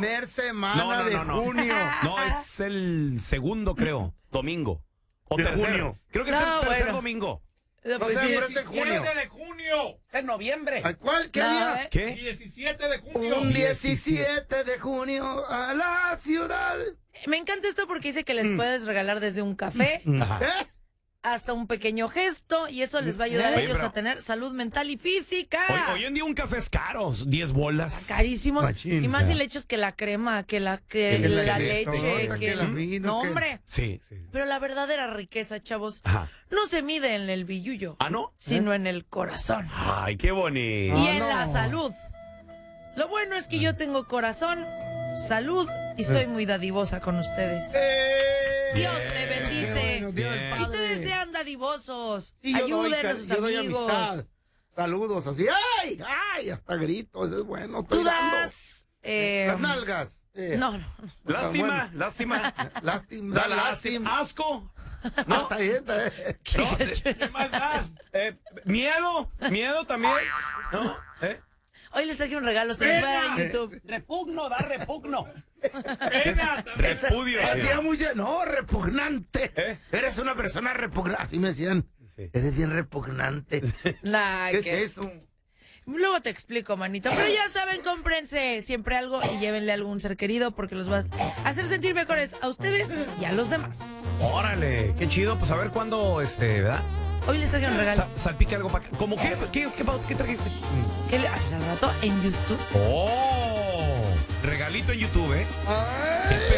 primer semana de junio. No, es el segundo, creo. Domingo. O ¿De tercero. junio? Creo que es el tercer domingo. No Pues sé, sí, pero es en junio. 17 de junio. es noviembre. ¿A cuál? ¿Qué día? ¿Qué? 17 de junio. Un 17 de junio a la ciudad. Me encanta esto porque dice que les puedes regalar desde un café Ajá. ¿Eh? hasta un pequeño gesto y eso les va a ayudar a Oye, ellos pero- a tener salud mental y física. Hoy en día un café es caro, 10 bolas. Carísimos. Machín. Y más si le echas que la crema, que la leche, que la vino, no, que- hombre. Sí. Pero la verdadera riqueza, chavos, Ajá. no se mide en el billullo, ¿Ah, no? sino en el corazón. Ay, qué bonito. Y en no. la salud. Lo bueno es que yo tengo corazón, salud y soy muy dadivosa con ustedes. Dios me bendice. Qué bueno, Dios Bien. del Y Padre. ustedes sean dadivosos. Sí, yo doy Ayuden a sus yo doy amigos. amistad. Saludos así. ¡Ay! ¡Ay! Hasta gritos. Es bueno. Estoy Tú dando. das. Las nalgas. No. Lástima, lástima. Lástima. Da Lástima. asco. No, está bien, está bien. No, ¿qué más das? Miedo también. ¿No? Hoy les traje un regalo, se los voy a dar en YouTube. Repugno, da repugno. Pena. Repudio. sí. Hacía mucho, no, repugnante. ¿Eh? Eres una persona repugnante. Así me decían. Sí. Eres bien repugnante. Ay, ¿Qué es eso? Luego te explico, manito. Pero ya saben, cómprense siempre algo y llévenle a algún ser querido porque los va a hacer sentir mejores a ustedes y a los demás. Órale, qué chido. Pues a ver cuándo, ¿verdad? Hoy les traje un regalo. Salpique algo para acá. ¿Cómo qué? ¿Qué trajiste? Que le al rato en YouTube. ¡Oh! Regalito en YouTube, ¿eh? Ay.